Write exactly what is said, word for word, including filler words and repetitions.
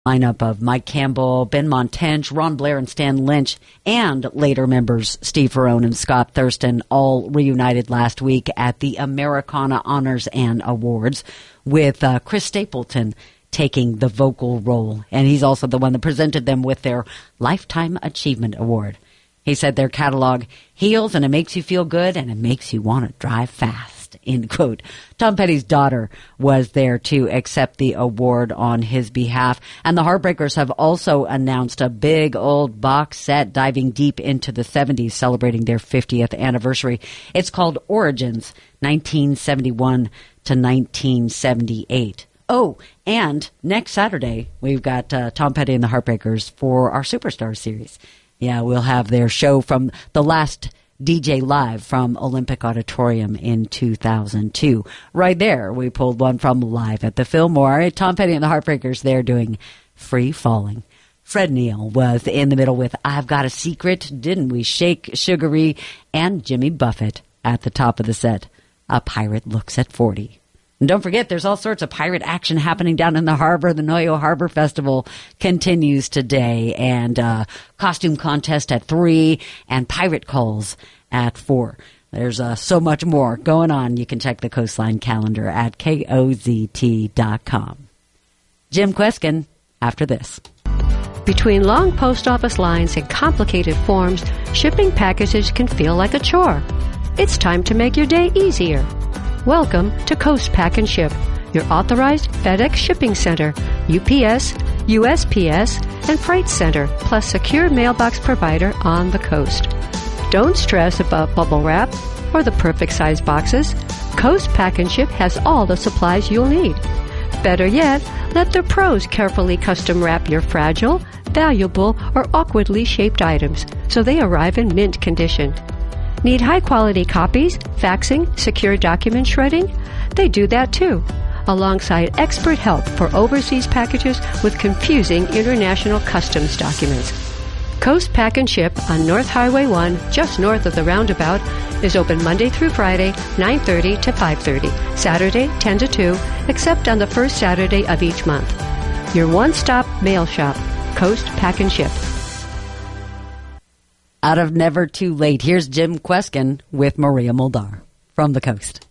Lineup of Mike Campbell, Ben Montench, Ron Blair, and Stan Lynch, and later members Steve Ferrone and Scott Thurston all reunited last week at the Americana Honors and Awards, with uh, Chris Stapleton taking the vocal role. And he's also the one that presented them with their Lifetime Achievement Award. He said their catalog heals and it makes you feel good and it makes you want to drive fast. End quote. Tom Petty's daughter was there to accept the award on his behalf. And the Heartbreakers have also announced a big old box set diving deep into the seventies, celebrating their fiftieth anniversary. It's called Origins, nineteen seventy-one to nineteen seventy-eight. Oh, and next Saturday, we've got uh, Tom Petty and the Heartbreakers for our Superstar series. Yeah, we'll have their show from the last D J Live from Olympic Auditorium in two thousand two. Right there, we pulled one from Live at the Fillmore. Tom Petty and the Heartbreakers there doing Free Falling. Fred Neil was in the middle with I've Got a Secret, Didn't We Shake Sugary, and Jimmy Buffett at the top of the set. A Pirate Looks at forty. And don't forget, there's all sorts of pirate action happening down in the harbor. The Noyo Harbor Festival continues today, and uh, costume contest at three, and pirate calls at four. There's uh, so much more going on. You can check the Coastline calendar at K O Z T dot com. Jim Kweskin after this. Between long post office lines and complicated forms, shipping packages can feel like a chore. It's time to make your day easier. Welcome to Coast Pack and Ship, your authorized FedEx shipping center, U P S, U S P S, and Freight Center, plus secure mailbox provider on the coast. Don't stress about bubble wrap or the perfect size boxes. Coast Pack and Ship has all the supplies you'll need. Better yet, let the pros carefully custom wrap your fragile, valuable, or awkwardly shaped items so they arrive in mint condition. Need high-quality copies, faxing, secure document shredding? They do that too, alongside expert help for overseas packages with confusing international customs documents. Coast Pack and Ship on North Highway one, just north of the roundabout, is open Monday through Friday, nine thirty to five thirty, Saturday, ten to two, except on the first Saturday of each month. Your one-stop mail shop, Coast Pack and Ship. Out of Never Too Late, here's Jim Kweskin with Maria Muldaur from the Coast.